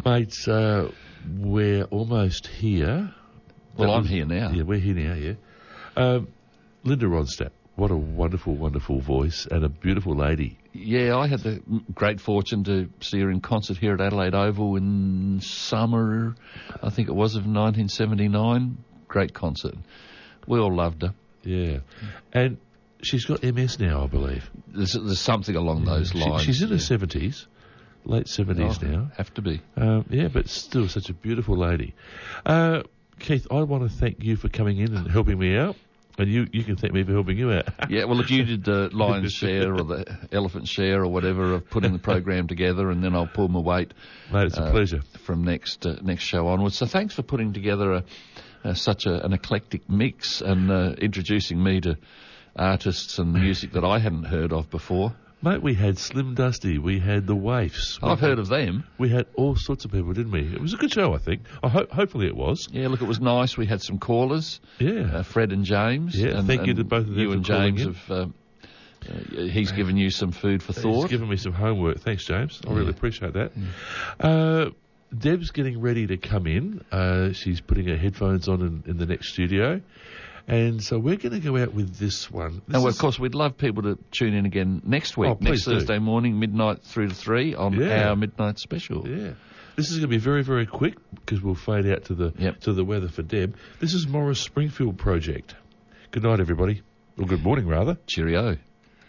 Mates, we're almost here. Well, I'm here now. Yeah, we're here now, yeah. Linda Ronstadt, what a wonderful, wonderful voice and a beautiful lady. Yeah, I had the great fortune to see her in concert here at Adelaide Oval in summer, I think it was, of 1979. Great concert. We all loved her. Yeah. And she's got MS now, I believe. There's something along those lines. She's in her 70s, late 70s now. Have to be. Yeah, but still such a beautiful lady. Keith, I want to thank you for coming in and helping me out. And you can thank me for helping you out. Yeah, well, if you did the lion's share or the elephant share or whatever of putting the program together, and then I'll pull my weight. Mate, it's a pleasure. From next show onwards. So thanks for putting together such an eclectic mix and introducing me to artists and music that I hadn't heard of before. Mate, we had Slim Dusty, we had the Waifs. I've heard of them. We had all sorts of people, didn't we? It was a good show, I think. Hopefully it was. Yeah, look, it was nice. We had some callers. Yeah. Fred and James. Yeah, thank you to both of them. You and James have... he's given you some food for thought. He's given me some homework. Thanks, James. I really appreciate that. Yeah. Deb's getting ready to come in. She's putting her headphones on in the next studio. And so we're going to go out with this one. Of course, we'd love people to tune in again next week, next Thursday morning, midnight through to 3 on our Midnight Special. Yeah. This is going to be very, very quick because we'll fade out to the weather for Deb. This is Morris Springfield Project. Good night, everybody. Or good morning, rather. Cheerio.